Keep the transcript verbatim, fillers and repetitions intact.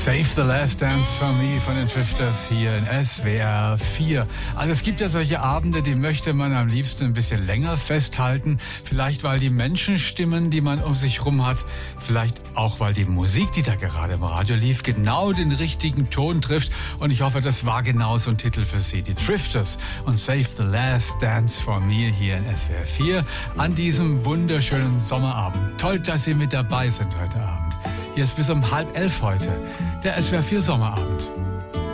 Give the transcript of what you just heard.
Save the Last Dance for Me von den Drifters hier in S W R vier. Also es gibt ja solche Abende, die möchte man am liebsten ein bisschen länger festhalten. Vielleicht, weil die Menschenstimmen, die man um sich rum hat, vielleicht auch, weil die Musik, die da gerade im Radio lief, genau den richtigen Ton trifft. Und ich hoffe, das war genau so ein Titel für Sie. Die Drifters und Save the Last Dance for Me hier in S W R vier an diesem wunderschönen Sommerabend. Toll, dass Sie mit dabei sind heute Abend. Hier ist bis um halb elf heute der S W R vier Sommerabend.